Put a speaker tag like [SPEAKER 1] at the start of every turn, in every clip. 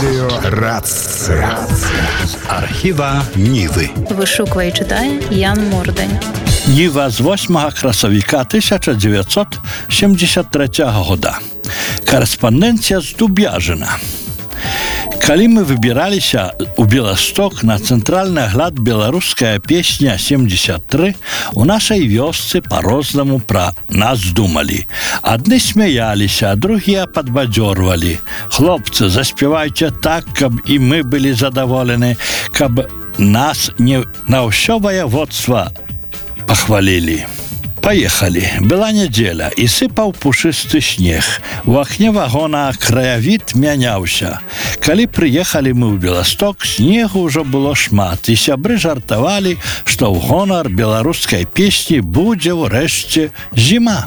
[SPEAKER 1] Радіо Рація.
[SPEAKER 2] З архіва Ніви.
[SPEAKER 3] Вишукує і читає Ян Мордень.
[SPEAKER 2] Ніва з 8 красовика 1973 года. Кореспонденція з Дубяжина. Калі мы выбіраліся ў Беласток на цэнтральны агляд беларуская песня 73, у нашай вёсцы па-рознаму пра нас думалі. Адны смяяліся, а другія падбадзёрвалі. Хлопцы, заспявайце так, каб і мы былі задаволены, каб нас не на ўсё ваяводства пахвалілі. Поехали. Была неделя, и сыпаў пушисты снег. У акне вагона краявід мяняўся. Калі прыехалі мы ў Беласток, снегу ўжо было шмат, і сябры жартавалі, што ў гонар беларускай песні будзе ўрэшце зіма.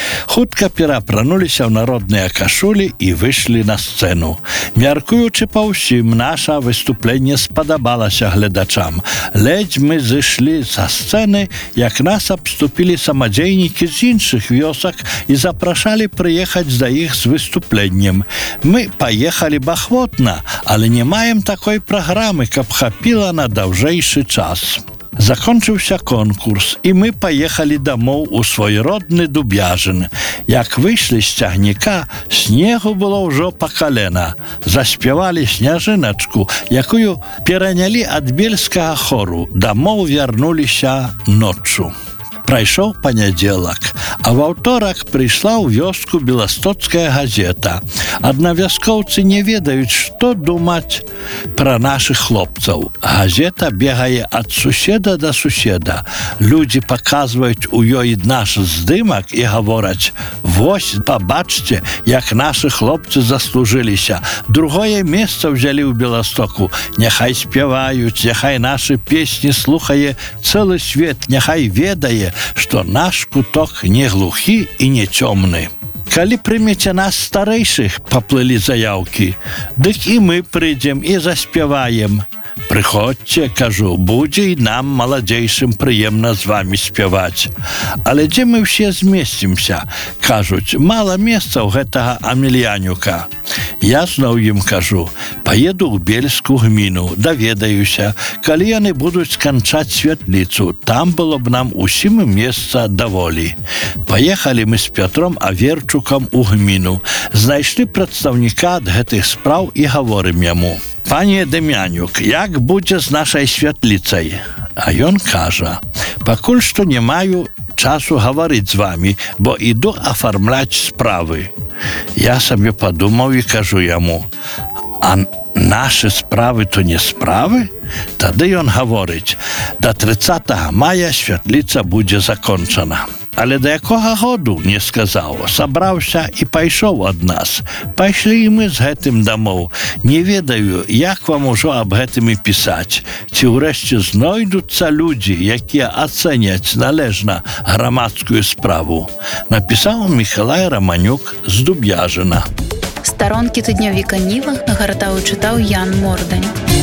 [SPEAKER 2] Хутка перапрануліся ў народныя кашулі і выйшлі на сцэну. Мяркуючы па ўсім, наша выступленне спадабалася гледачам. Ледзь мы зышлі са сцэны, як нас абступілі самадзейнікі з іншых вёсак і запрашалі прыехаць да іх з выступленнем. Мы паехалі б ахвотна, але не маем такой праграмы, каб хапіла на даўжэйшы час. Закончыўся конкурс, і мы паехалі дамоў у свой родны Дубяжын. Як выйшлі з цягніка, снегу было ўжо па калена. Заспявалі сняжыначку, якую перанялі ад бельскага хору. Дамоў вярнуліся ноччу. Прайшоў панядзелак, а ва ўторак прыйшла ў вёску беластоцкая газета. Аднавяскоўцы не ведаюць, што думаць пра нашых хлопцаў. Газета бегае ад суседа да суседа. Людзі паказваюць у ёй наш здымак і гавораць: «Вось, пабачце, як нашы хлопцы заслужыліся. Другое месца ўзялі ў Беластоку. Няхай спяваюць, няхай нашы песні слухае цэлы свет, няхай ведае, што наш куток не глухі і не цёмны». Калі прымеце нас старэйшых, паплылі заяўкі, дык і мы прыйдзем і заспяваем. Прыходзьце, кажу, будзе і нам, маладзейшым, прыемна з вамі спяваць. Але дзе мы ўсе змесцімся? Кажуць, мала месцаў гэтага Амельянюка. Я зноў ім кажу, паеду ў Бельскую гміну, даведаюся, калі яны будуць сканчаць святліцу, там было б нам усім месца даволі. Паехалі мы з Пятром Аверчукам у гміну, знайшлі прадстаўніка ад гэтых спраў і гаворым яму: «Пане Демянюк, як будзе з нашай святліцай?» А ён кажа: «Пакуль што не маю часу гаварыць з вамі, бо іду афармляць справы». Я сабе падумаў і кажу яму: «А нашы справы то не справы?» Тады ён гаворыць: «Да 30 мая святліца будзе закончана». Але да якога году, не сказаў, сабраўся і пайшоў ад нас. Пайшлі і мы з гэтым дамоў. Не ведаю, як вам ужо аб гэтым і пісаць. Ці ўрэшце знойдуцца людзі, якія ацэняць належна грамадскую справу. Напісаў Мікалай Раманюк з Дубяжына.
[SPEAKER 3] Старонкі тыднёвіка Ніва гартаў і чытаў Ян Мордень.